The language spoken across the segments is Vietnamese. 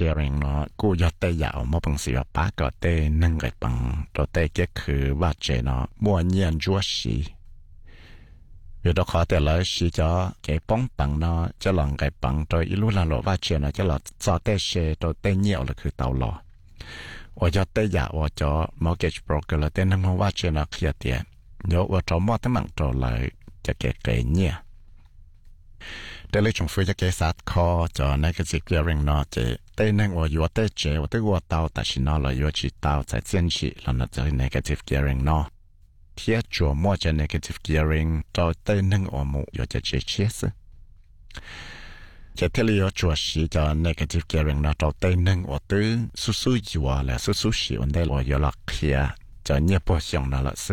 gearing nó cú gió tây dạo một bằng sự bá có tây nâng cái bằng đồ tây cái khử và chế nó mua nhiên chúa sĩ vì đó khó để lấy sĩ cho cái bóng bằng nó cho lòng cái bằng rồi ít lúc là lộ và chế nó cho là cho tây xe đồ tây nhiều là khử tàu lò và cho tây dạo và cho mortgage broker là tây nâng và chế nó kia tiền nhớ và cho mua tấm bằng rồi lại cho cái nhẹ để lấy trong phía cho cái sát kho cho negative gearing nó chỉ tây năng và yếu tây chế và tây qua tàu tại sao nó là yếu chỉ tàu tại chiến trị là nó cho negative gearing nó thiết chùa mua cho negative gearing cho tây năng và một yếu cho chế chết chỉ thế là chùa sĩ cho negative gearing nó cho tây năng và tứ su su yếu là su su sĩ vấn đề là yếu là kia cho nhiều bộ phận nó là sự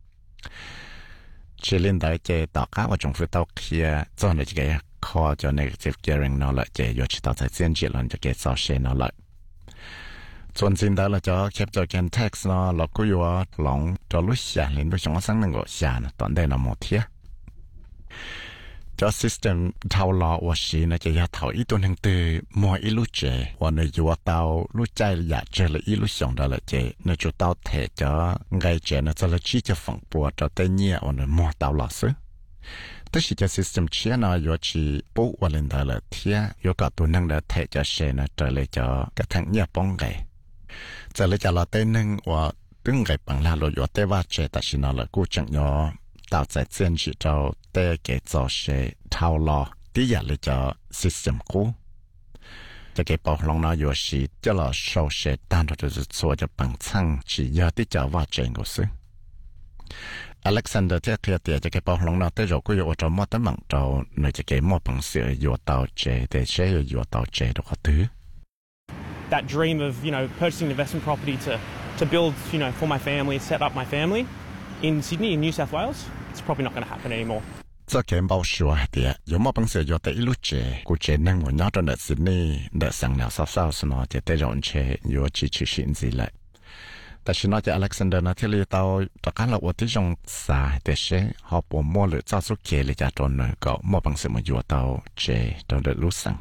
chỉ liên tới chế tạo các và trong phía tàu kia cho nên cái khó cho negative gearing nó lại chế yếu chỉ tạo tại chiến trị lần cho cái sao xe nó lại chuẩn chính đó là cho capital gain tax nó là cứ yếu lòng cho lúc xả lên với chúng sáng năng gọi xả toàn đây là một thiết cho system thao lò và xí nó chỉ thao ít tuần hàng từ mỗi ít lúc chế và nơi yếu tao lúc chạy là chế là ít lúc sống đó là chế nơi chỗ tao thể cho ngay chế nó cho là chỉ cho phòng bùa cho tây nhẹ và nơi mua tao lò xứ tức là cái system chia nó yếu chỉ bố và lên đó là thiết yếu cả tuần năng là thể cho xe nó trở lại cho cái thằng nhẹ bóng gậy trở lại cho là tây năng và đứng gậy bằng là lo yếu tây và chế tại sao nó là cố chẳng nhỏ tạo ra chiến chỉ cho tây cái cho xe thao lò tí giờ lại cho system cũ cho cái bảo lòng nó yếu chỉ cho là sau xe tan rồi rồi cho bằng xăng chỉ giờ tí cho và chế của sự Alexander thiết kia cho cái bảo lòng nó tới rồi cũng yếu cho mất tấm bằng cho nơi cho cái mất bằng sự yếu tàu chế để chế yếu tàu chế được các thứ that dream of, purchasing an investment property to build, for my family, set up my family in Sydney, in New South Wales, it's probably not going to happen anymore. Cho cái bảo sửa thì, có một bằng sự yếu tới lúc chế, cụ chế năng một nhớ trong đất Sydney, đất sang nào sao sao nó chỉ tới rộn chế, yếu chỉ xin gì lại. Tại vì nó cho Alexander nó thì tao tất cả là ởที่trong xã để sẽ họ bỏ mua lựa cho số kia để cho tròn nó có một bằng sự mà yếu tao chế trong đất lúc sang.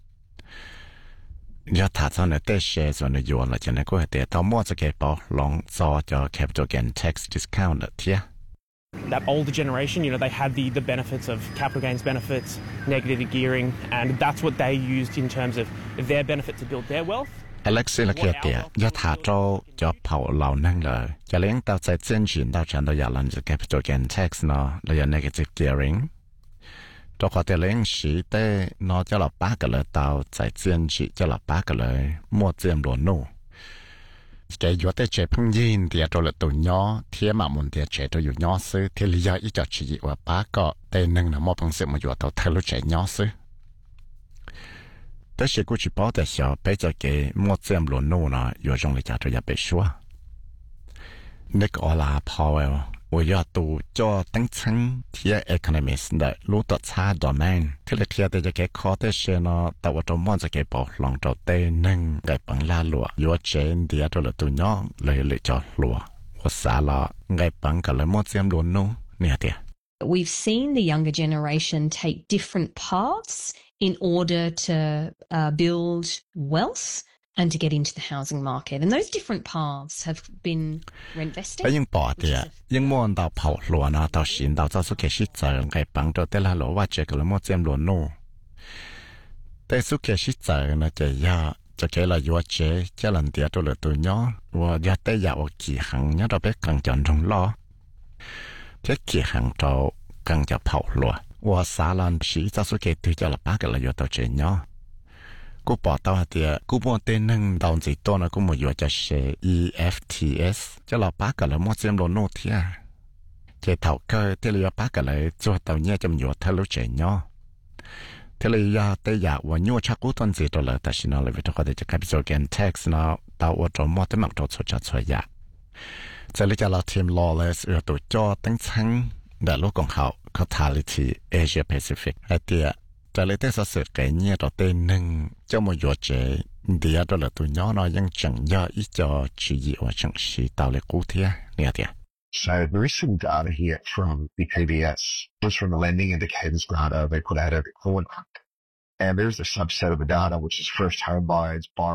Giờ thà cho nó tế xe cho nó yếu là cho nó có thể tao mua cho cái bảo lòng cho capital gain tax discount thiệt. That older generation, they had the benefits of capital gains benefits, negative gearing, and that's what they used in terms of their benefit to build their wealth. Alex là kia tiệt, giờ thà cho bảo lão năng là, cho nên tao sẽ chân chuyển tao chẳng được làm cho capital gain tax nó là negative gearing. Cho có thể lên sĩ tế nó cho là bác cái lời tao giải chiến trị cho là bác cái lời mua tiền đồ nô. Cái yếu tế chế phong nhìn thì cho là tụi nhỏ thế mà muốn thì chế cho yếu nhỏ sư thì lý do ý cho chỉ và bác có tên nâng là một bằng sự mà yếu tao thay lúc chế nhỏ sư. Tất nhiên cũng chỉ bảo để cho bây giờ cái mua tiền đồ nô nó yếu trong lý cho yếu bị xóa. Nick Ola Powell 我要读做等层贴 economist 的路到差 domain， 这里贴的这个考的是呢，到我周末这个保浪着的能个帮拉路，有钱的着了都鸟来来着路，我啥了个帮个了么这样路喏，你看的。 We've seen the younger generation take different paths in order to build wealth and to get into the housing market. And those different paths have been rent vesting. 因bỏ thì因muốn到跑路呢，到新到做出开始做个帮助的啦，路或者个了么这样路喏。但是开始做呢，就要就给了有些这人家做了对鸟，我要得要几行，要到别更讲中了。这几行就更加跑路，我啥人是做出给对叫了八个了，要到这鸟。กูบอกต่อเดียกูบอกเต้นหนึ่งดาวจีตัวนะกูไม่อยู่จะเช EFTS จะเราปักกันแล้วมั่วเสียมโลโนเทียเจ้าเท่าเกยเทลียปักกันเลยจัวเต่าเนี่ยจำอยู่ทะลุเจนย่อเทลียเตยว่ายั่วชักกูต้นจีตัวเลยแต่ชินอเลยวิธีการจะ capital gain tax นะเต่าว่าจะมั่วเต็มหมักตัวสุดจะสวยยาจะเลยจะเราทีม lawless ตัวจ่อตั้งชั้นเดลูกของเขา Totality Asia Pacific ไอเดียจะเลยได้สื่อcáiเนี่ยต่อเต้นหนึ่งเจ้ามาอยู่เจเดียตัวละตัวน้อยน้อยยังจังย่ออีจอชีว่าจังชีตาวเลยกูเทียเนี่ยเดีย So there is some data here from the PBS, just from the lending indicators data they put out every quarter. And there's a subset of the data which is first home buyers,